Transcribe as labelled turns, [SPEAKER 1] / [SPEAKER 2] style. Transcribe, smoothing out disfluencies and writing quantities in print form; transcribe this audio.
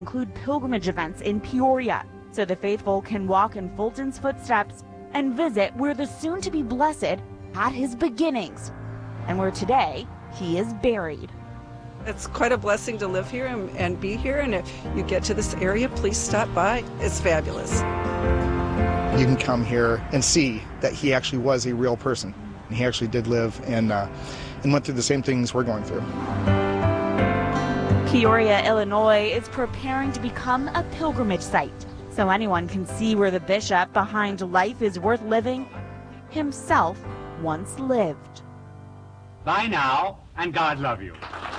[SPEAKER 1] include pilgrimage events in Peoria, so the faithful can walk in Fulton's footsteps and visit where the soon-to-be blessed had his beginnings, and where today he is buried.
[SPEAKER 2] It's quite a blessing to live here and be here, and if you get to this area, please stop by. It's fabulous.
[SPEAKER 3] You can come here and see that he actually was a real person. He actually did live and went through the same things we're going through.
[SPEAKER 1] Peoria, Illinois is preparing to become a pilgrimage site, so anyone can see where the bishop behind Life is Worth Living himself once lived.
[SPEAKER 4] Bye now, and God love you.